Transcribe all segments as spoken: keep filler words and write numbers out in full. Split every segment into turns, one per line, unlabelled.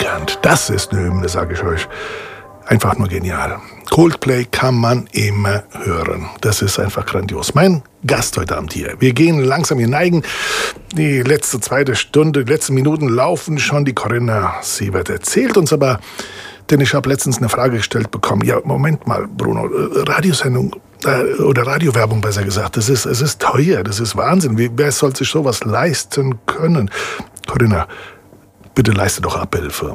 gelernt. Das ist eine Hymne, sage ich euch. Einfach nur genial. Coldplay kann man immer hören. Das ist einfach grandios. Mein Gast heute Abend hier. Wir gehen langsam hinein. Die letzte zweite Stunde, die letzten Minuten laufen schon. Die Corinna Sievert erzählt uns aber, denn ich habe letztens eine Frage gestellt bekommen. Ja, Moment mal, Bruno, Radiosendung äh, oder Radiowerbung besser gesagt, das ist, es ist teuer, das ist Wahnsinn. Wie, wer soll sich sowas leisten können? Corinna, bitte leiste doch Abhilfe.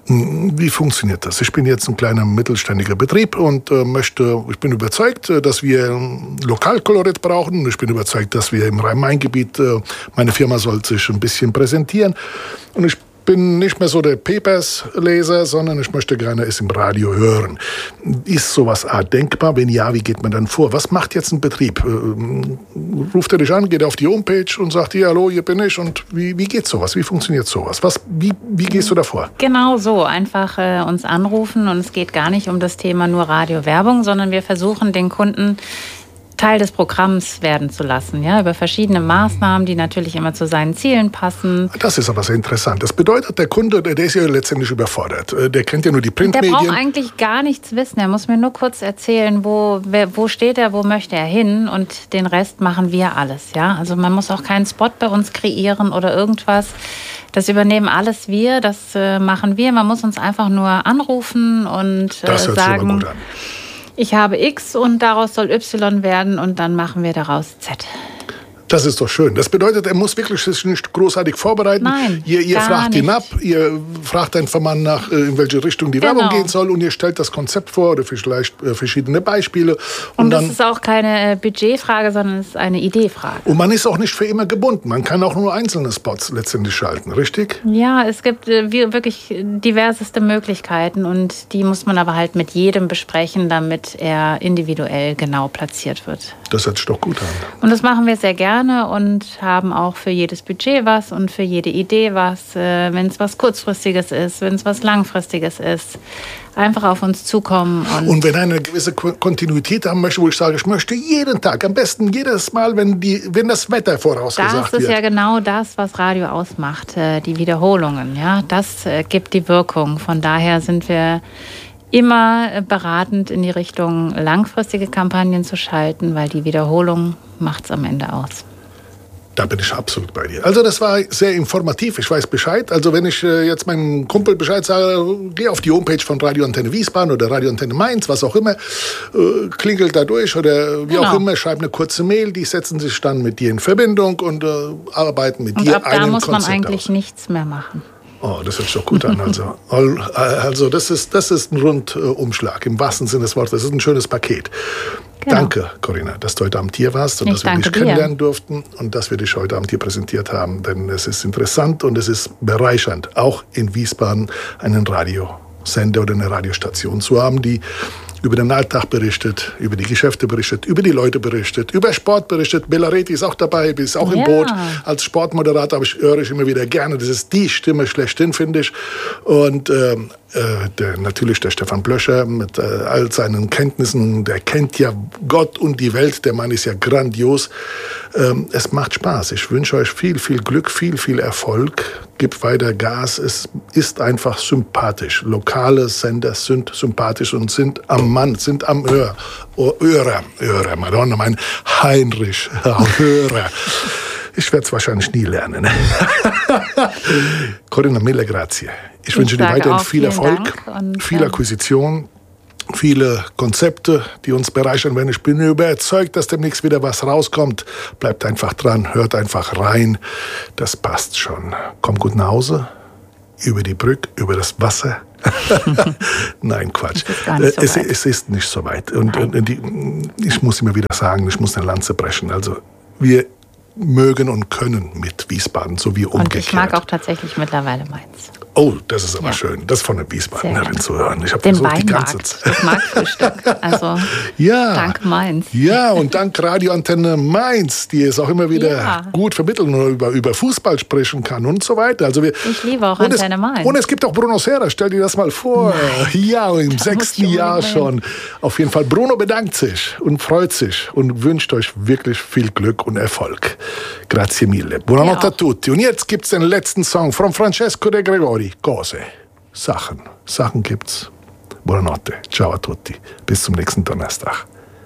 Wie funktioniert das? Ich bin jetzt ein kleiner mittelständiger Betrieb und äh, möchte, ich bin überzeugt, dass wir Lokalkolorit brauchen. Ich bin überzeugt, dass wir im Rhein-Main-Gebiet, äh, meine Firma soll sich ein bisschen präsentieren. Und ich bin nicht mehr so der Papers-Leser, sondern ich möchte gerne es im Radio hören. Ist sowas Art denkbar? Wenn ja, wie geht man dann vor? Was macht jetzt ein Betrieb? Ähm, ruft er dich an, geht auf die Homepage und sagt, ja, hallo, hier bin ich. Und wie, wie geht sowas? Wie funktioniert sowas? Was, wie, wie gehst du da vor?
Genau so, einfach äh, uns anrufen. Und es geht gar nicht um das Thema nur Radiowerbung, sondern wir versuchen den Kunden Teil des Programms werden zu lassen, ja, über verschiedene Maßnahmen, die natürlich immer zu seinen Zielen passen.
Das ist aber sehr interessant. Das bedeutet, der Kunde, der ist ja letztendlich überfordert. Der kennt ja nur die Printmedien.
Der braucht eigentlich gar nichts wissen. Er muss mir nur kurz erzählen, wo, wer, wo steht er, wo möchte er hin, und den Rest machen wir alles, ja. Also man muss auch keinen Spot bei uns kreieren oder irgendwas. Das übernehmen alles wir, das äh, machen wir. Man muss uns einfach nur anrufen und äh,
das hört
sagen,
sich aber gut an.
Ich habe X und daraus soll Y werden und dann machen wir daraus Z.
Das ist doch schön. Das bedeutet, er muss wirklich sich nicht großartig vorbereiten.
Nein,
ihr ihr
gar
fragt
nicht.
ihn ab, ihr fragt einfach mal nach, in welche Richtung die
Genau.
Werbung gehen soll, und ihr stellt das Konzept vor oder vielleicht verschiedene Beispiele. Und,
Und
dann,
das ist auch keine Budgetfrage, sondern es ist eine Ideefrage.
und man ist auch nicht für immer gebunden. Man kann auch nur einzelne Spots letztendlich schalten, richtig?
Ja, es gibt äh, wir- wirklich diverseste Möglichkeiten und die muss man aber halt mit jedem besprechen, damit er individuell genau platziert wird.
Das hört sich doch gut an.
Und das machen wir sehr gerne und haben auch für jedes Budget was und für jede Idee was. Äh, wenn es was Kurzfristiges ist, wenn es was Langfristiges ist, einfach auf uns zukommen. Und,
Und wenn er eine gewisse Ko- Kontinuität haben möchte, wo ich sage, ich möchte jeden Tag, am besten jedes Mal, wenn, die, wenn das Wetter vorausgesagt
das ist
wird.
ja genau das, was Radio ausmacht, äh, die Wiederholungen. Ja? Das äh, gibt die Wirkung. Von daher sind wir immer äh, beratend in die Richtung, langfristige Kampagnen zu schalten, weil die Wiederholung macht es am Ende aus.
Da bin ich absolut bei dir. Also das war sehr informativ, ich weiß Bescheid. Also wenn ich äh, jetzt meinem Kumpel Bescheid sage, geh auf die Homepage von Radioantenne Wiesbaden oder Radioantenne Mainz, was auch immer, äh, klingelt da durch oder wie
Genau.
auch immer, schreib eine kurze Mail, die setzen sich dann mit dir in Verbindung und äh, arbeiten mit
Und
dir
ab da
einen
muss man
Konzept
eigentlich
aus.
nichts mehr machen.
Oh, das hört sich doch gut an. Also, All- also das ist, das ist ein Rundumschlag, im wahrsten Sinne des Wortes. Das ist ein schönes Paket.
Genau.
Danke, Corinna, dass du heute Abend hier warst und
Ich
dass wir dich
danke dir.
kennenlernen durften und dass wir dich heute Abend hier präsentiert haben. Denn es ist interessant und es ist bereichernd, auch in Wiesbaden einen Radiosender oder eine Radiostation zu haben, die über den Alltag berichtet, über die Geschäfte berichtet, über die Leute berichtet, über Sport berichtet. Bella Reti ist auch dabei, ist auch im
Ja.
Boot. Als Sportmoderator habe ich, höre ich immer wieder gerne. Das ist die Stimme schlechthin, finde ich. Und ähm, äh, der, natürlich der Stefan Blöscher mit äh, all seinen Kenntnissen. Der kennt ja Gott und die Welt. Der Mann ist ja grandios. Ähm, es macht Spaß. Ich wünsche euch viel, viel Glück, viel, viel Erfolg. Gebt weiter Gas. Es ist einfach sympathisch. Lokale Sender sind sympathisch und sind am Mann, sind am Öhr. Oh, Örer, Örer, Madonna, mein Heinrich, Hörer. Ich werde es wahrscheinlich nie lernen. Corinna, mille grazie. Ich,
Ich
wünsche dir
sage
weiterhin
auch
viel
vielen
Erfolg,
Dank und,
viel
ähm,
Akquisition, viele Konzepte, die uns bereichern werden. Ich bin überzeugt, dass demnächst wieder was rauskommt. Bleibt einfach dran, hört einfach rein. Das passt schon. Komm gut nach Hause, über die Brücke, über das Wasser. Nein, Quatsch.
Es ist gar nicht so
es,
weit.
es ist nicht so weit. Und, und die, ich muss immer wieder sagen, ich muss eine Lanze brechen. Also wir mögen und können mit Wiesbaden, so wie umgekehrt.
Und ich mag auch tatsächlich mittlerweile Mainz.
Oh, das ist aber
Ja.
schön, das von der Wiesbadenerin
gerne.
zu hören. Ich habe
Den
versucht, die ganze
Weinmarkt,
Zeit.
das Marktfrühstück. Also
Ja.
dank Mainz.
Ja, und dank Radioantenne Mainz, die es auch immer wieder
Ja.
gut vermitteln und über, über Fußball sprechen kann und so weiter. Also wir,
Ich liebe auch
und es,
Antenne Mainz.
Und es gibt auch Bruno Serra, stell dir das mal vor. Ja, und im
muss
sechsten
ich
Jahr
unbedingt
schon. Auf jeden Fall, Bruno bedankt sich und freut sich und wünscht euch wirklich viel Glück und Erfolg. Grazie mille. Buonanotte
Ja
a tutti. Und jetzt gibt's den letzten Song von Francesco De Gregori, Cose. Sachen. Sachen gibt's. Buonanotte. Ciao a tutti. Bis zum nächsten Donnerstag.